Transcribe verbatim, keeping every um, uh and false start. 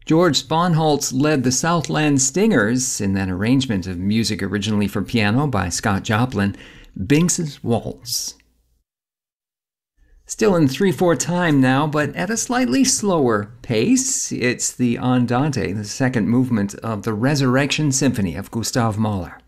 George Sponholtz led the Southland Stingers in that arrangement of music originally for piano by Scott Joplin, Binks's Waltz. Still in three four time now, but at a slightly slower pace, it's the Andante, the second movement of the Resurrection Symphony of Gustav Mahler.